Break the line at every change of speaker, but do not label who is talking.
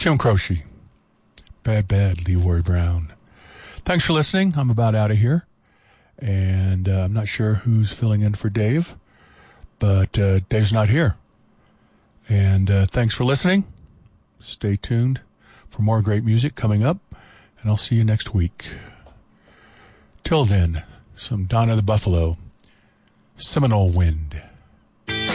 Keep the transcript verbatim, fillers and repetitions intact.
Jim Croce. Bad, bad, Leroy Brown. Thanks for listening. I'm about out of here. And uh, I'm not sure who's filling in for Dave, but uh, Dave's not here. And uh, thanks for listening. Stay tuned for more great music coming up, and I'll see you next week. Till then, some Donna the Buffalo, Seminole Wind.